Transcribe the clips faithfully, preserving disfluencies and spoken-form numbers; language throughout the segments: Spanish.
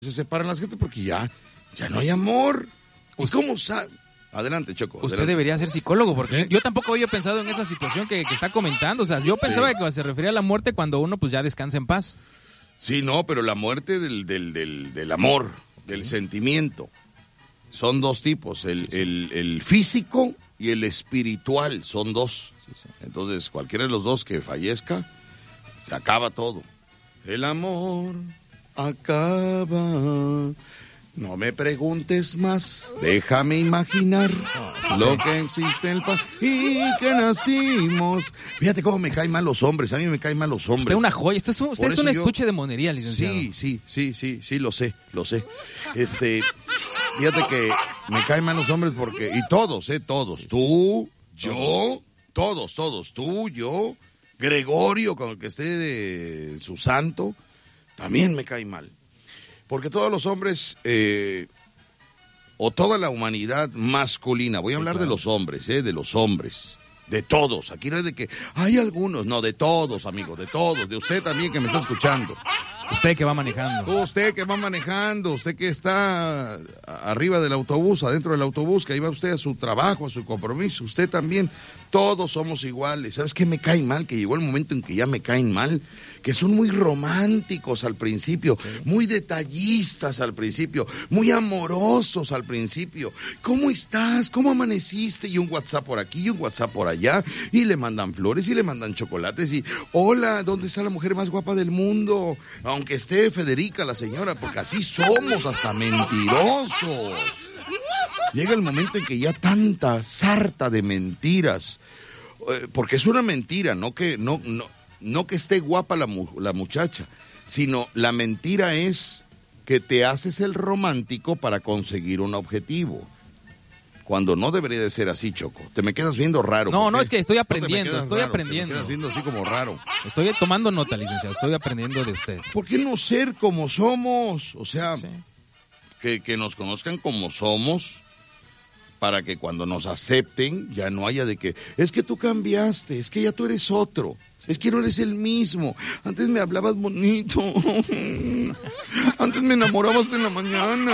se separan las gentes porque ya, ya no hay amor. ¿Y cómo sabe? Adelante, Choco. Usted adelante. debería ser psicólogo, porque ¿Eh? yo tampoco había pensado en esa situación que, que está comentando. O sea, yo pensaba Sí. que se refería a la muerte cuando uno pues ya descansa en paz. Sí, no, pero la muerte del, del, del, del amor, del sentimiento. Son dos tipos, el, Sí, sí. El, el físico y el espiritual, son dos. Sí, sí. Entonces, cualquiera de los dos que fallezca, se acaba todo. El amor acaba. No me preguntes más, déjame imaginar lo que existe en el país y que nacimos. Fíjate cómo me caen mal los hombres, a mí me caen mal los hombres. Usted es una joya, usted es un, usted Por es un eso yo- estuche de monería, licenciado. Sí, sí, sí, sí, sí, lo sé, lo sé. Este, fíjate que me caen mal los hombres porque, y todos, eh, todos, tú, yo, todos, todos, tú, yo, Gregorio, con el que esté de su santo, también me cae mal. Porque todos los hombres, eh, o toda la humanidad masculina, voy a hablar de los hombres, eh, de los hombres, de todos, aquí no es de que hay algunos, no, de todos, amigo, de todos, de usted también que me está escuchando. Usted que va manejando. Usted que va manejando, usted que está arriba del autobús, adentro del autobús, que ahí va usted a su trabajo, a su compromiso, usted también, todos somos iguales. ¿Sabes qué me cae mal? Que llegó el momento en que ya me caen mal, que son muy románticos al principio, muy detallistas al principio, muy amorosos al principio. ¿Cómo estás? ¿Cómo amaneciste? Y un WhatsApp por aquí y un WhatsApp por allá, y le mandan flores y le mandan chocolates y, hola, ¿dónde está la mujer más guapa del mundo? Aunque esté Federica, la señora, porque así somos, hasta mentirosos. Llega el momento en que ya tanta sarta de mentiras, eh, porque es una mentira, no que, no, no, no que esté guapa la, mu- la muchacha, sino la mentira es que te haces el romántico para conseguir un objetivo. Cuando no debería de ser así, Choco. Te me quedas viendo raro. No, ¿por no, qué? es que estoy No te me aprendiendo, quedas estoy raro, aprendiendo. Te me quedas viendo así como raro. Estoy tomando nota, licenciado, estoy aprendiendo de usted. ¿Por qué no ser como somos? O sea, Sí. que, que nos conozcan como somos, para que cuando nos acepten ya no haya de que, es que tú cambiaste, es que ya tú eres otro, es que no eres el mismo, antes me hablabas bonito, antes me enamorabas en la mañana,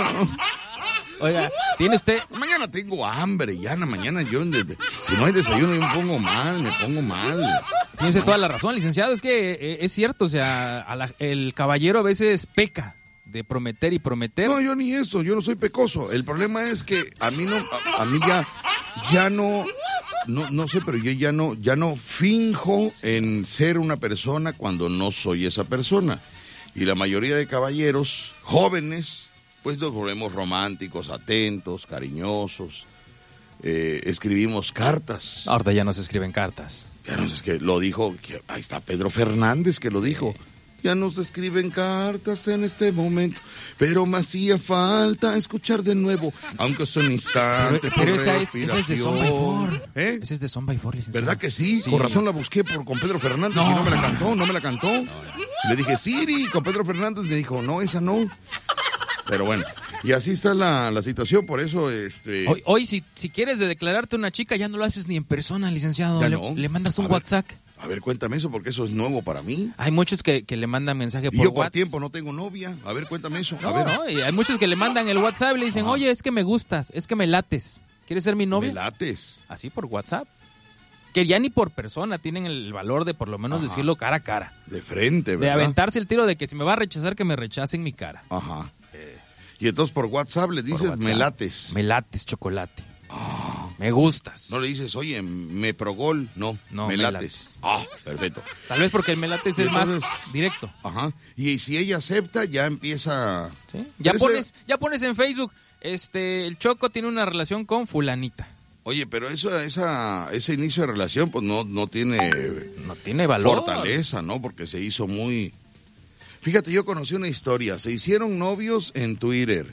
Oiga, ¿tiene usted? mañana tengo hambre, ya en la mañana yo, de- de- si no hay desayuno yo me pongo mal, me pongo mal. Tiene usted toda la razón, licenciado, es que eh, es cierto, o sea, a la- el caballero a veces peca de prometer y prometer. No, yo ni eso, yo no soy pecoso. El problema es que a mí no, a, a mí ya, ya no, no, no sé, pero yo ya no, ya no finjo en ser una persona cuando no soy esa persona. Y la mayoría de caballeros jóvenes, pues nos volvemos románticos, atentos, cariñosos, eh, escribimos cartas. Ahorita ya no se escriben cartas. Ya no sé, es que lo dijo, que- ahí está Pedro Fernández que lo dijo. Ya no se escriben cartas en este momento, pero me hacía falta escuchar de nuevo, aunque es un instante. Pero, por pero esa, es, esa es de Son by respiración. Four. ¿Eh? Esa es de Son by Four, licenciado. ¿Verdad que sí? Con razón la busqué por, con Pedro Fernández No. y no me la cantó, no me la cantó. Le dije, Siri, con Pedro Fernández, me dijo, no, esa no. Pero bueno, y así está la, la situación, por eso, este... Hoy, hoy si, si quieres de declararte una chica, ya no lo haces ni en persona, licenciado. Ya le, no. le mandas un A ver. WhatsApp. A ver, cuéntame eso, porque eso es nuevo para mí. Hay muchos que, que le mandan mensaje Y por yo por WhatsApp. tiempo no tengo novia. A ver, cuéntame eso. A No, ver. no, y hay muchos que le mandan el WhatsApp y le dicen, Ajá. oye, es que me gustas, es que me lates. ¿Quieres ser mi novia? Me lates. Así por WhatsApp. Que ya ni por persona tienen el valor de por lo menos Ajá. decirlo cara a cara. De frente, De ¿verdad? aventarse el tiro de que si me va a rechazar, que me rechace en mi cara. Ajá. Y entonces por WhatsApp le Por dices, WhatsApp. me lates. Me lates, chocolate. Me gustas. No le dices, oye, me progol. No, No, me, me lates. Ah, perfecto. Tal vez porque el me lates Y es más entonces- directo. Ajá. Y si ella acepta, ya empieza... ¿Sí? Ya, Pero ese- pones, ya pones en Facebook, este, el Choco tiene una relación con fulanita. Oye, pero esa, esa, ese inicio de relación, pues no, no tiene No tiene valor. fortaleza, ¿no? Porque se hizo muy... Fíjate, yo conocí una historia. Se hicieron novios en Twitter.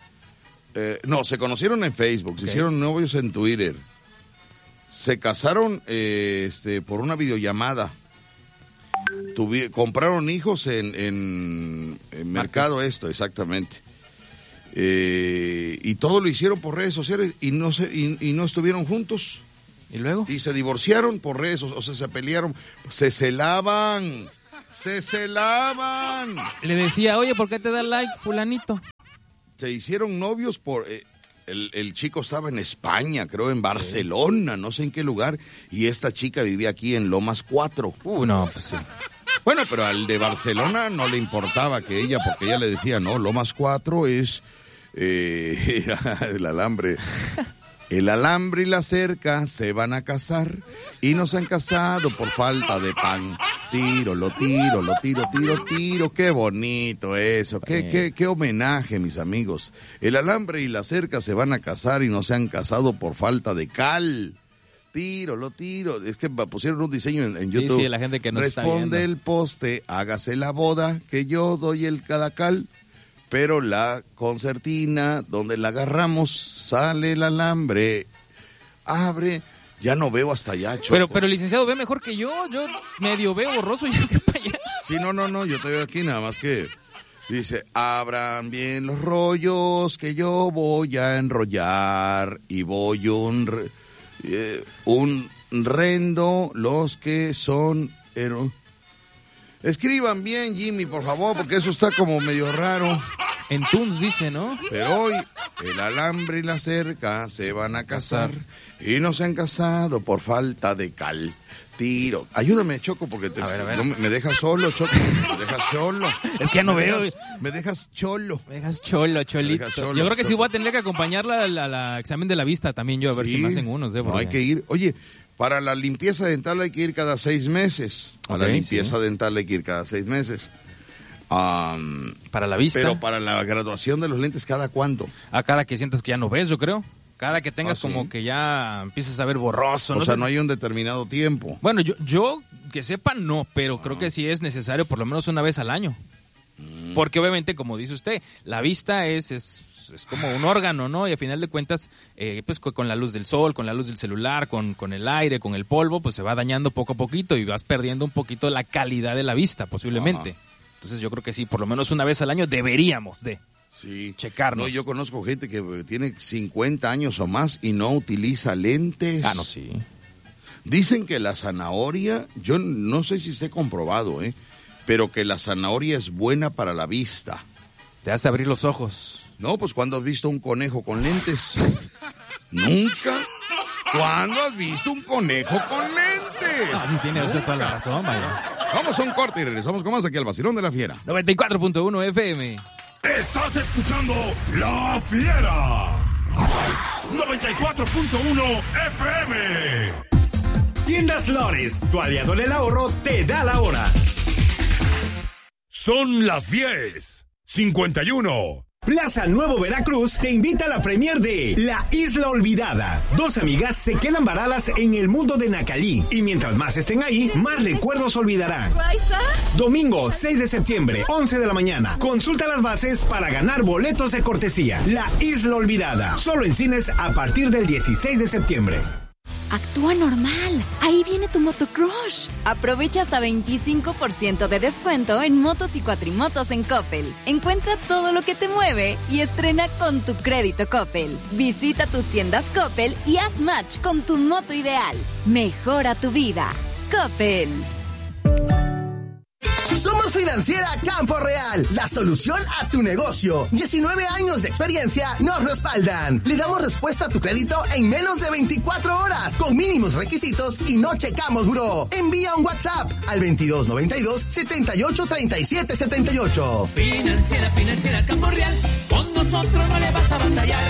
Eh, no, se conocieron en Facebook. Se Ok. hicieron novios en Twitter. Se casaron eh, este, por una videollamada. Tuvi- compraron hijos en, en, en Mercado Esto, exactamente. Eh, y todo lo hicieron por redes sociales y no, se, y, y no estuvieron juntos. ¿Y luego? Y se divorciaron por redes, o sea, se pelearon, se celaban. Se celaban. Le decía, oye, ¿por qué te da like, fulanito? Se hicieron novios por... Eh, el, el chico estaba en España, creo en Barcelona, no sé en qué lugar, y esta chica vivía aquí en Lomas cuatro. Uh, no, pues sí. Bueno, pero al de Barcelona no le importaba que ella, porque ella le decía, no, Lomas cuatro es eh, el alambre. El alambre y la cerca se van a casar y no se han casado por falta de pan. Tiro, lo tiro, lo tiro, tiro, tiro. Qué bonito eso, qué, qué, qué homenaje, mis amigos. El alambre y la cerca se van a casar y no se han casado por falta de cal. Tiro, lo tiro. Es que pusieron un diseño en, en YouTube. Sí, sí, la gente que no está viendo. Responde el poste, hágase la boda, que yo doy el calacal. Pero la concertina, donde la agarramos, sale el alambre, abre, ya no veo hasta allá, Choco. Pero, pero licenciado, ve mejor que yo, yo medio veo borroso, yo que para allá. Sí, no, no, no, yo te veo aquí, nada más que dice, abran bien los rollos, que yo voy a enrollar, y voy un, re, eh, un rendo los que son... Hero. Escriban bien, Jimmy, por favor, porque eso está como medio raro. En Tunes dice, ¿no? Pero hoy el alambre y la cerca se van a casar y no se han casado por falta de cal. Tiro. Ayúdame, Choco, porque te, a ver, a ver. No, me dejas solo, Choco. Me dejas solo. Es que ya no me veo. Dejas, me dejas cholo. Me dejas cholo, cholito. Dejas cholo, yo creo que cholo. Sí voy a tener que acompañarla al, al examen de la vista también yo, a ver Sí. si me hacen unos. ¿eh? No, hay que ir. Oye, para la limpieza dental hay que ir cada seis meses. A Okay, la limpieza sí. dental hay que ir cada seis meses. Um, para la vista. Pero para la graduación de los lentes, ¿cada cuánto? A cada que sientas que ya no ves, yo creo. Cada que tengas ¿Ah, sí? como que ya empiezas a ver borroso. O no sea, sé. no hay un determinado tiempo. Bueno, yo, yo que sepa no, pero creo que sí es necesario por lo menos una vez al año. Mm. Porque obviamente, como dice usted, la vista es, es, es como un órgano, ¿no? Y a final de cuentas, eh, pues con la luz del sol, con la luz del celular, con, con el aire, con el polvo, pues se va dañando poco a poquito y vas perdiendo un poquito la calidad de la vista, posiblemente. Ajá. Entonces yo creo que sí, por lo menos una vez al año deberíamos de sí. checarnos. No, yo conozco gente que tiene cincuenta años o más y no utiliza lentes. Ah, no, sí. Dicen que la zanahoria, yo no sé si esté comprobado, ¿eh? Pero que la zanahoria es buena para la vista. Te hace abrir los ojos. No, pues ¿cuándo has visto un conejo con lentes? ¿Nunca? ¿Cuándo has visto un conejo con lentes? Ah, sí, tiene usted toda la razón, vaya. Vamos a un corte y regresamos con más aquí al Vacilón de la Fiera. noventa y cuatro punto uno F M. Estás escuchando La Fiera. noventa y cuatro punto uno F M. Tiendas Lores, tu aliado en el ahorro, te da la hora. Son las diez cincuenta y uno. Plaza Nuevo Veracruz te invita a la premier de La Isla Olvidada. Dos amigas se quedan varadas en el mundo de Nacalí y mientras más estén ahí, más recuerdos olvidarán. Domingo seis de septiembre, once de la mañana. Consulta las bases para ganar boletos de cortesía. La Isla Olvidada, solo en cines a partir del dieciséis de septiembre. Actúa normal. Ahí viene tu motocrush. Aprovecha hasta veinticinco por ciento de descuento en motos y cuatrimotos en Coppel. Encuentra todo lo que te mueve y estrena con tu crédito Coppel. Visita tus tiendas Coppel y haz match con tu moto ideal. Mejora tu vida. Coppel. Somos Financiera Campo Real, la solución a tu negocio. diecinueve años de experiencia nos respaldan. Le damos respuesta a tu crédito en menos de veinticuatro horas, con mínimos requisitos y no checamos buró. Envía un WhatsApp al veintidós noventa y dos, setenta y ocho, treinta y siete setenta y ocho. Financiera, Financiera Campo Real, con nosotros no le vas a batallar.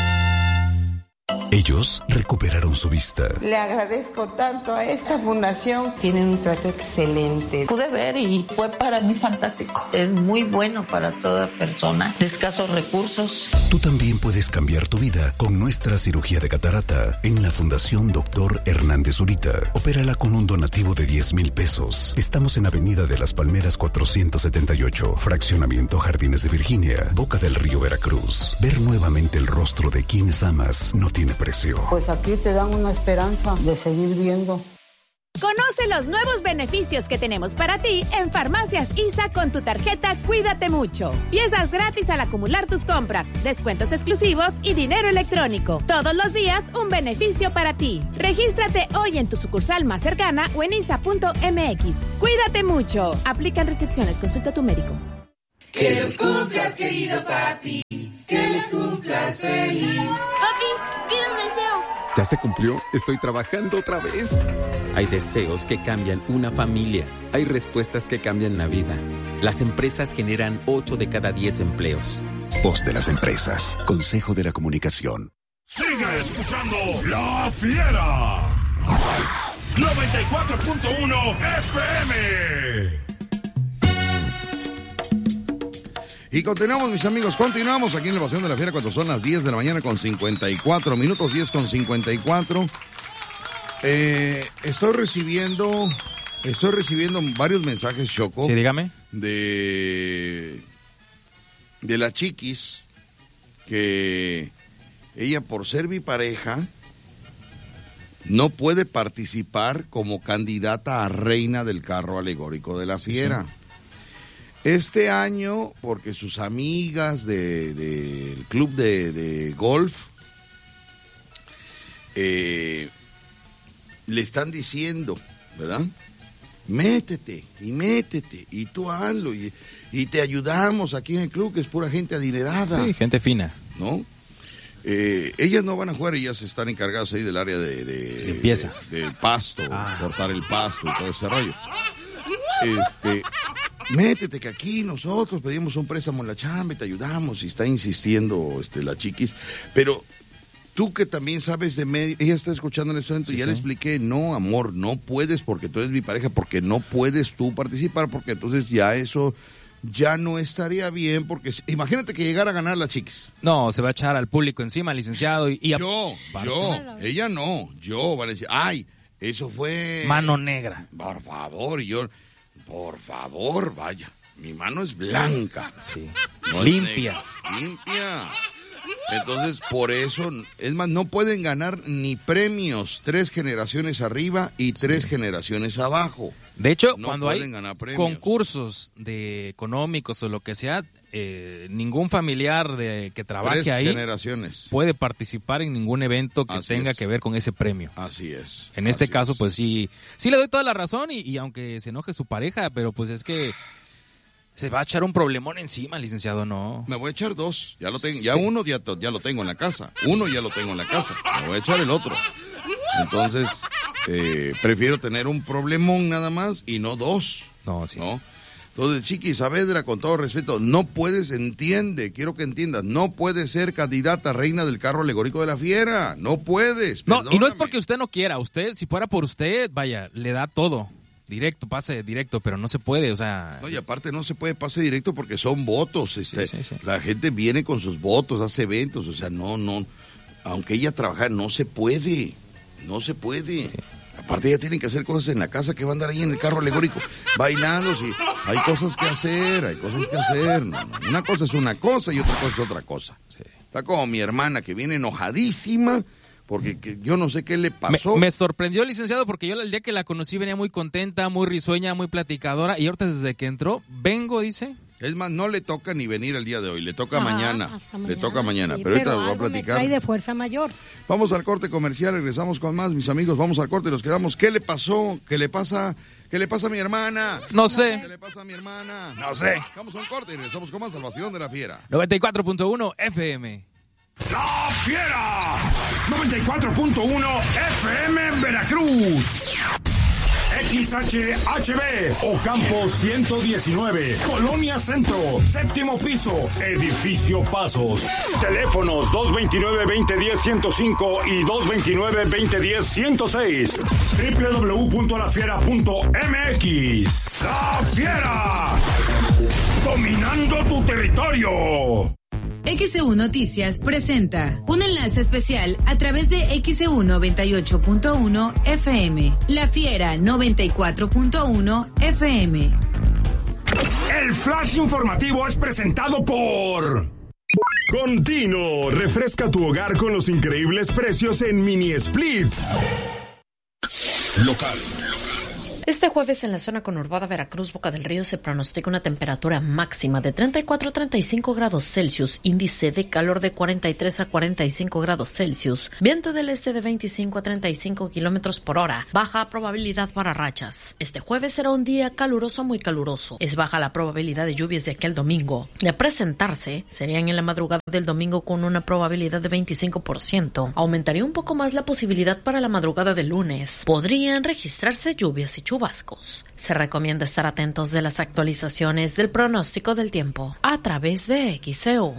Ellos recuperaron su vista. Le agradezco tanto a esta fundación. Tienen un trato excelente. Pude ver y fue para mí fantástico. Es muy bueno para toda persona de escasos recursos. Tú también puedes cambiar tu vida con nuestra cirugía de catarata en la Fundación Doctor Hernández Zurita. Opérala con un donativo de diez mil pesos. Estamos en Avenida de las Palmeras cuatrocientos setenta y ocho, Fraccionamiento Jardines de Virginia, Boca del Río, Veracruz. Ver nuevamente el rostro de quienes amas no tiene precio. Pues aquí te dan una esperanza de seguir viendo. Conoce los nuevos beneficios que tenemos para ti en Farmacias I S A con tu tarjeta Cuídate Mucho. Piezas gratis al acumular tus compras, descuentos exclusivos y dinero electrónico. Todos los días un beneficio para ti. Regístrate hoy en tu sucursal más cercana o en isa punto m x. Cuídate mucho. Aplican restricciones. Consulta a tu médico. Que los cumplas, querido papi. Que los cumplas feliz. Papi, pide un deseo. ¿Ya se cumplió? Estoy trabajando otra vez. Hay deseos que cambian una familia. Hay respuestas que cambian la vida. Las empresas generan ocho de cada diez empleos. Voz de las empresas. Consejo de la Comunicación. Sigue escuchando La Fiera. noventa y cuatro punto uno F M. Y continuamos, mis amigos, continuamos aquí en la Pasión de la Fiera cuando son las diez de la mañana con cincuenta y cuatro minutos, diez con cincuenta y cuatro. Eh, estoy recibiendo, estoy recibiendo varios mensajes, Choco. Sí, dígame. De, de la Chiquis, que ella por ser mi pareja no puede participar como candidata a reina del carro alegórico de la Fiera. Sí, sí. Este año, porque sus amigas del de, de club de, de golf eh, le están diciendo, ¿verdad? Métete y métete y tú hazlo y, y te ayudamos aquí en el club, que es pura gente adinerada. Sí, gente fina. ¿No? Eh, ellas no van a jugar, ellas están encargadas ahí del área de... de limpieza. De, del pasto, ah. cortar el pasto y todo ese rollo. Este... Métete que aquí nosotros pedimos un préstamo en la chamba y te ayudamos, y está insistiendo este, la Chiquis, pero tú que también sabes de medio, ella está escuchando en este momento, sí, y ya sí. le expliqué, no amor, no puedes porque tú eres mi pareja, porque no puedes tú participar, porque entonces ya eso ya no estaría bien, porque imagínate que llegara a ganar la Chiquis. No, se va a echar al público encima, licenciado, y... y a... Yo, Parte. yo, ella no, yo, van a decir, ay, eso fue... Mano negra. Por favor, y yo... Por favor, vaya, mi mano es blanca. Sí. No limpia. Es limpia. Entonces, por eso, es más, no pueden ganar ni premios tres generaciones arriba y tres sí. generaciones abajo. De hecho, no cuando hay concursos de económicos o lo que sea, eh, ningún familiar de que trabaje tres ahí generaciones. puede participar en ningún evento que Así tenga es. que ver con ese premio. Así es. En este Así caso, es. pues sí, sí le doy toda la razón y, y aunque se enoje su pareja, pero pues es que se va a echar un problemón encima, licenciado, ¿no? Me voy a echar dos, ya lo tengo, ya sí. uno ya, ya lo tengo en la casa, uno ya lo tengo en la casa, me voy a echar el otro. Entonces, eh, prefiero tener un problemón nada más y no dos. No, sí. ¿no? Entonces, Chiqui Saavedra, con todo respeto, no puedes, entiende, quiero que entiendas, no puedes ser candidata a reina del carro alegórico de la Fiera, no puedes. No, perdóname. Y no es porque usted no quiera, usted, si fuera por usted, vaya, le da todo. Directo, pase directo, pero no se puede, o sea... No, y aparte no se puede pase directo porque son votos, este, sí, sí, sí. La gente viene con sus votos, hace eventos, o sea, no, no, aunque ella trabaja, no se puede, no se puede. Sí. Aparte ella tiene que hacer cosas en la casa, que va a andar ahí en el carro alegórico, bailando, sí, hay cosas que hacer, hay cosas que hacer, no, no. Una cosa es una cosa y otra cosa es otra cosa. Sí. Está como mi hermana que viene enojadísima, porque que yo no sé qué le pasó. Me, me sorprendió, licenciado, porque yo el día que la conocí venía muy contenta, muy risueña, muy platicadora, y ahorita desde que entró, vengo, dice... Es más, no le toca ni venir el día de hoy, le toca Ajá, mañana, mañana, le toca mañana, sí, pero ahorita pero lo voy a algo platicar. Me trae de fuerza mayor. Vamos al corte comercial, regresamos con más, mis amigos, vamos al corte y nos quedamos. ¿Qué le pasó? ¿Qué le pasa? ¿Qué le pasa a mi hermana? No sé. ¿Qué le pasa a mi hermana? No sé. Vamos a un corte y regresamos con más al Vacilón de la Fiera. noventa y cuatro punto uno F M. ¡La Fiera! noventa y cuatro punto uno F M en Veracruz. X H H B, Ocampo ciento diecinueve, Colonia Centro, séptimo piso, Edificio Pasos. Teléfonos dos dos nueve, dos cero uno cero, ciento cinco y dos dos nueve, dos cero uno cero, ciento seis. doble u doble u doble u punto la fiera punto m x. ¡La Fiera! Dominando tu territorio. X E U Noticias presenta un enlace especial a través de X E U noventa y ocho punto uno F M, La Fiera noventa y cuatro punto uno F M. El flash informativo es presentado por... Contino, refresca tu hogar con los increíbles precios en mini splits. Local, Este jueves en la zona conurbada Veracruz, Boca del Río, se pronostica una temperatura máxima de treinta y cuatro a treinta y cinco grados Celsius, índice de calor de cuarenta y tres a cuarenta y cinco grados Celsius, viento del este de veinticinco a treinta y cinco kilómetros por hora, baja probabilidad para rachas. Este jueves será un día caluroso, muy caluroso. Es baja la probabilidad de lluvias de aquel domingo. De presentarse, serían en la madrugada del domingo con una probabilidad de veinticinco por ciento. Aumentaría un poco más la posibilidad para la madrugada del lunes. Podrían registrarse lluvias y chubascos. Se recomienda estar atentos de las actualizaciones del pronóstico del tiempo a través de X C U.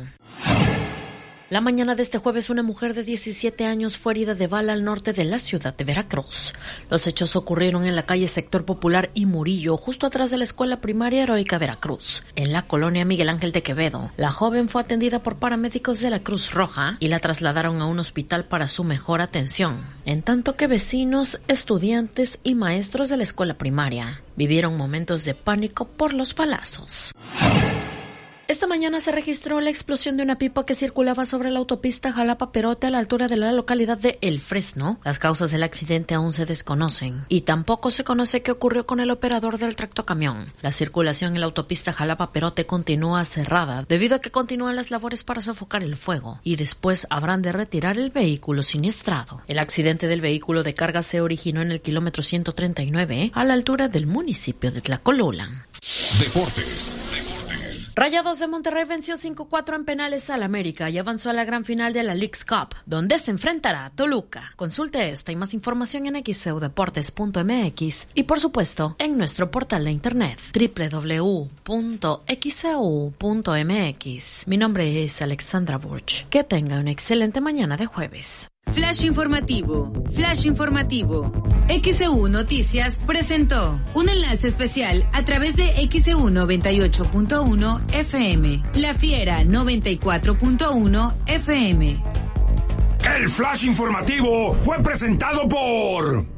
La mañana de este jueves, una mujer de diecisiete años fue herida de bala al norte de la ciudad de Veracruz. Los hechos ocurrieron en la calle Sector Popular y Murillo, justo atrás de la Escuela Primaria Heroica Veracruz, en la colonia Miguel Ángel de Quevedo. La joven fue atendida por paramédicos de la Cruz Roja y la trasladaron a un hospital para su mejor atención, en tanto que vecinos, estudiantes y maestros de la escuela primaria vivieron momentos de pánico por los balazos. Esta mañana se registró la explosión de una pipa que circulaba sobre la autopista Jalapa-Perote a la altura de la localidad de El Fresno. Las causas del accidente aún se desconocen y tampoco se conoce qué ocurrió con el operador del tractocamión. La circulación en la autopista Jalapa-Perote continúa cerrada debido a que continúan las labores para sofocar el fuego y después habrán de retirar el vehículo siniestrado. El accidente del vehículo de carga se originó en el kilómetro ciento treinta y nueve a la altura del municipio de Tlacolula. Deportes. Rayados de Monterrey venció cinco cuatro en penales al América y avanzó a la gran final de la Leagues Cup, donde se enfrentará a Toluca. Consulte esta y más información en x c u deportes punto m x y, por supuesto, en nuestro portal de internet doble u doble u doble u punto x c u punto m x. Mi nombre es Alexandra Burch. Que tenga una excelente mañana de jueves. Flash informativo, Flash informativo. X E U Noticias presentó un enlace especial a través de X E U noventa y ocho punto uno F M, La Fiera noventa y cuatro punto uno F M. El Flash informativo fue presentado por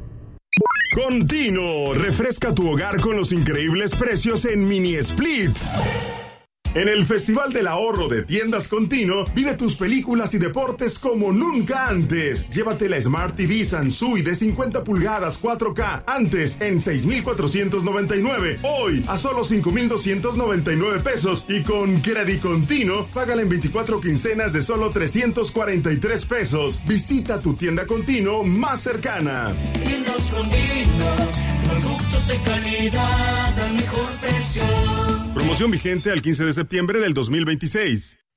Contino. Refresca tu hogar con los increíbles precios en mini splits. En el Festival del Ahorro de Tiendas Contino, vive tus películas y deportes como nunca antes. Llévate la Smart T V Sansui de cincuenta pulgadas cuatro K, antes en seis mil cuatrocientos noventa y nueve, hoy a solo cinco mil doscientos noventa y nueve pesos, y con Credit Contino, págala en veinticuatro quincenas de solo trescientos cuarenta y tres pesos. Visita tu tienda Contino más cercana. Tiendas Contino, productos de calidad al mejor precio. Promoción vigente al quince de septiembre del dos mil veintiséis.